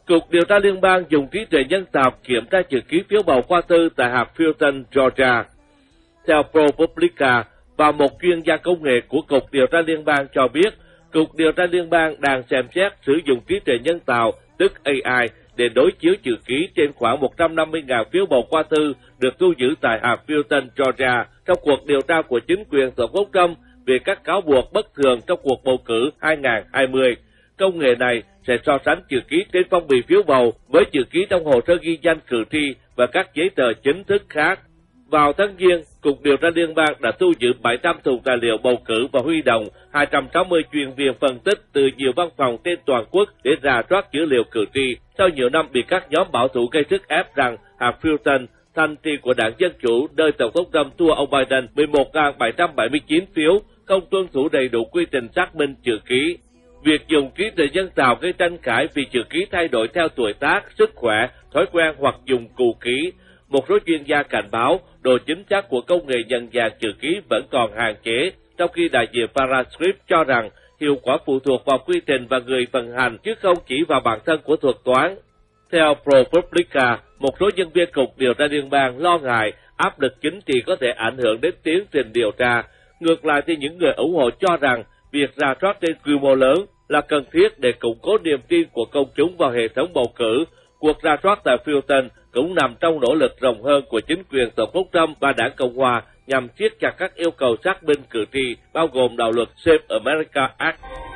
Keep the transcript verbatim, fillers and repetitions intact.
Cục điều tra liên bang dùng trí tuệ nhân tạo kiểm tra chữ ký phiếu bầu qua thư tại hạt Fulton, Georgia. Theo ProPublica và một chuyên gia công nghệ của Cục điều tra liên bang cho biết, Cục điều tra liên bang đang xem xét sử dụng trí tuệ nhân tạo, tức A I, để đối chiếu chữ ký trên khoảng một trăm năm mươi nghìn phiếu bầu qua thư được thu giữ tại hạt Fulton, Georgia trong cuộc điều tra của chính quyền Tổng thống Trump về các cáo buộc bất thường trong cuộc bầu cử hai nghìn không trăm hai mươi. Công nghệ này sẽ so sánh chữ ký trên phong bì phiếu bầu với chữ ký trong hồ sơ ghi danh cử tri và các giấy tờ chính thức khác. Vào tháng Giêng, Cục điều tra liên bang đã thu giữ bảy trăm thùng tài liệu bầu cử và huy động hai trăm sáu mươi chuyên viên phân tích từ nhiều văn phòng trên toàn quốc để rà soát dữ liệu cử tri. Sau nhiều năm bị các nhóm bảo thủ gây sức ép rằng hạt Fulton, thành trì của đảng Dân Chủ, nơi Tổng thống Trump thua ông Biden mười một nghìn bảy trăm bảy mươi chín phiếu, không tuân thủ đầy đủ quy trình xác minh chữ ký. Việc dùng trí tuệ nhân tạo gây tranh cãi vì chữ ký thay đổi theo tuổi tác, sức khỏe, thói quen hoặc dùng cù ký. Một số chuyên gia cảnh báo độ chính xác của công nghệ nhận dạng chữ ký vẫn còn hạn chế, trong khi đại diện Parascript cho rằng hiệu quả phụ thuộc vào quy trình và người vận hành chứ không chỉ vào bản thân của thuật toán. Theo ProPublica, một số nhân viên Cục điều tra liên bang lo ngại áp lực chính trị có thể ảnh hưởng đến tiến trình điều tra. Ngược lại thì những người ủng hộ cho rằng việc rà soát trên quy mô lớn là cần thiết để củng cố niềm tin của công chúng vào hệ thống bầu cử. Cuộc rà soát tại Fulton cũng nằm trong nỗ lực rộng hơn của chính quyền Tổng thống Trump và đảng Cộng hòa nhằm siết chặt các yêu cầu xác minh cử tri, bao gồm đạo luật Save America Act.